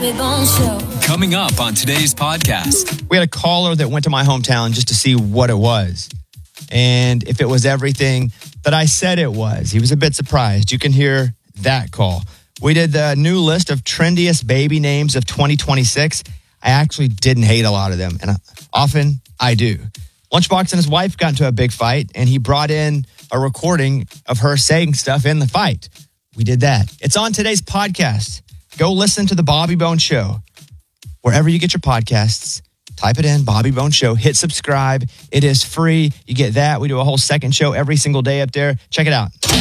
Bobby Bones Show. Coming up on today's podcast. We had a caller that went to my hometown just to see what it was and if it was everything that I said it was. He was a bit surprised. You can hear that call. We did the new list of trendiest baby names of 2026. I actually didn't hate a lot of them, and often I do. Lunchbox and his wife got into a big fight, and he brought in a recording of her saying stuff in the fight. We did that. It's on today's podcast. Go listen to the Bobby Bones Show. Wherever you get your podcasts, type it in, Bobby Bones Show. Hit subscribe. It is free. You get that. We do a whole second show every single day up there. Check it out.